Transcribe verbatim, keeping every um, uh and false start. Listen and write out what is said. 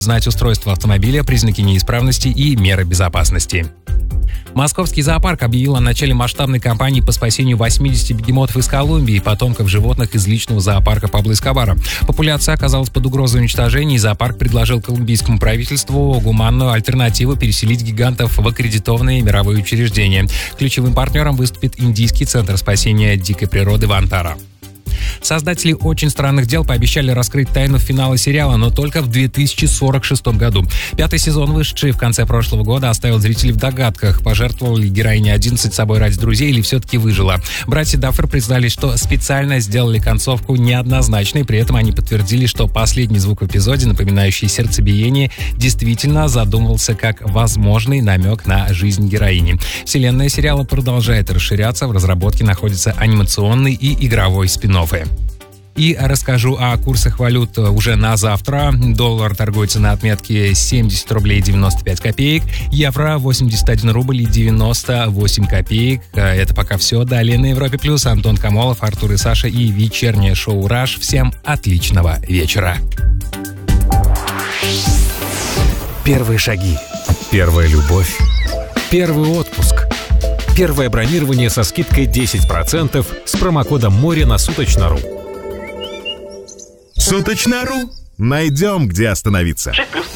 знать устройство автомобиля, признаки неисправности и меры безопасности. Московский зоопарк объявил о начале масштабной кампании по спасению восьмидесяти бегемотов из Колумбии и потомков животных из личного зоопарка Пабло Эскобара. Популяция оказалась под угрозой уничтожения, и зоопарк предложил колумбийскому правительству гуманную альтернативу переселить гигантов в аккредитованные мировые учреждения. Ключевым партнером выступит Индийский центр спасения дикой природы Вантара. Создатели «Очень странных дел» пообещали раскрыть тайну финала сериала, но только в две тысячи сорок шестом году. Пятый сезон, вышедший в конце прошлого года, оставил зрителей в догадках, пожертвовала ли героиня одиннадцать собой ради друзей или все-таки выжила. Братья Даффер признались, что специально сделали концовку неоднозначной, при этом они подтвердили, что последний звук в эпизоде, напоминающий сердцебиение, действительно задумывался как возможный намек на жизнь героини. Вселенная сериала продолжает расширяться, в разработке находится анимационный и игровой спин-оффы. И расскажу о курсах валют уже на завтра. Доллар торгуется на отметке семьдесят рублей девяносто пять копеек, евро восемьдесят один рубль и девяносто восемь копеек. Это пока все. Далее на Европе Плюс. Антон Камолов, Артур и Саша и вечернее шоу «Раш». Всем отличного вечера. Первые шаги. Первая любовь. Первый отпуск. Первое бронирование со скидкой десять процентов с промокодом «Море» на Суточно.ру. Суточно.ру. Найдем, где остановиться. шесть плюс.